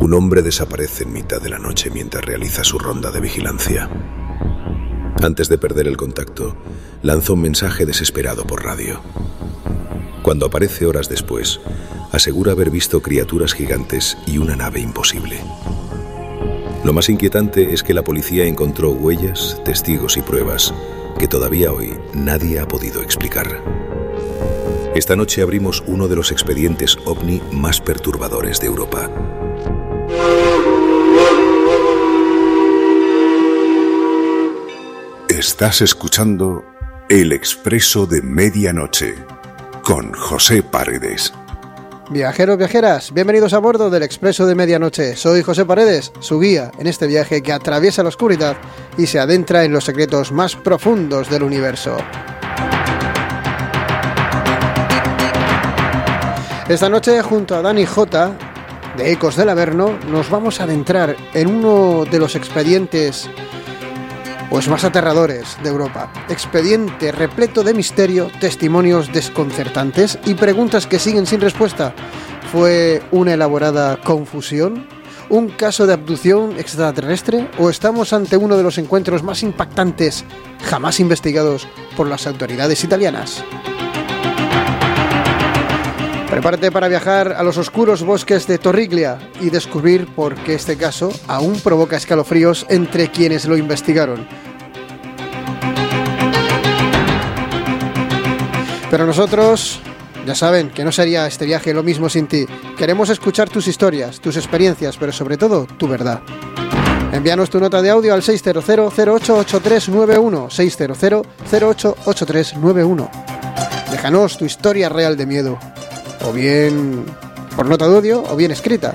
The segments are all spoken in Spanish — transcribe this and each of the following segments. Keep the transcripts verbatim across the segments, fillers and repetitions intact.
Un hombre desaparece en mitad de la noche mientras realiza su ronda de vigilancia. Antes de perder el contacto, lanza un mensaje desesperado por radio. Cuando aparece horas después, asegura haber visto criaturas gigantes y una nave imposible. Lo más inquietante es que la policía encontró huellas, testigos y pruebas que todavía hoy nadie ha podido explicar. Esta noche abrimos uno de los expedientes ovni más perturbadores de Europa. Estás escuchando El Expreso de Medianoche con José Paredes. Viajeros, viajeras, bienvenidos a bordo del Expreso de Medianoche. Soy José Paredes, su guía en este viaje que atraviesa la oscuridad y se adentra en los secretos más profundos del universo. Esta noche, junto a Dani J, de Ecos del Averno, nos vamos a adentrar en uno de los expedientes pues más aterradores de Europa. Expediente repleto de misterio, testimonios desconcertantes y preguntas que siguen sin respuesta. ¿Fue una elaborada confusión? ¿Un caso de abducción extraterrestre? ¿O estamos ante uno de los encuentros más impactantes jamás investigados por las autoridades italianas? Prepárate para viajar a los oscuros bosques de Torriglia y descubrir por qué este caso aún provoca escalofríos entre quienes lo investigaron. Pero nosotros, ya saben, que no sería este viaje lo mismo sin ti. Queremos escuchar tus historias, tus experiencias, pero sobre todo, tu verdad. Envíanos tu nota de audio al seis cero cero, cero ocho ocho tres nueve uno, seis cero cero, cero ocho ocho tres nueve uno. Déjanos tu historia real de miedo, o bien por nota de audio, o bien escrita.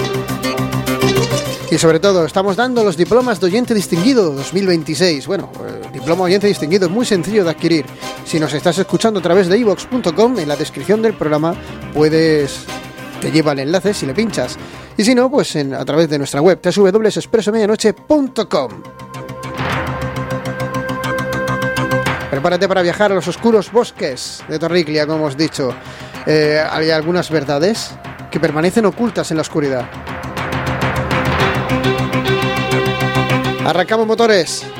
Y sobre todo, estamos dando los diplomas de oyente distinguido dos mil veintiséis. Bueno, el diploma de oyente distinguido es muy sencillo de adquirir. Si nos estás escuchando a través de i vox punto com, en la descripción del programa puedes... te lleva el enlace si le pinchas. Y si no, pues en, a través de nuestra web, doble u doble u doble u punto expreso medianoche punto com. Prepárate para viajar a los oscuros bosques de Torriglia, como hemos dicho. Eh, hay algunas verdades que permanecen ocultas en la oscuridad. Arrancamos motores.